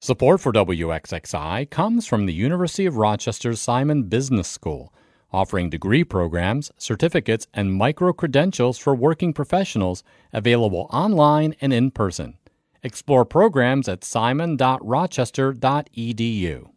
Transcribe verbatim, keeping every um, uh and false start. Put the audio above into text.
Support for W X X I comes from the University of Rochester's Simon Business School, offering degree programs, certificates, and micro-credentials for working professionals available online and in person. Explore programs at simon dot rochester dot e d u.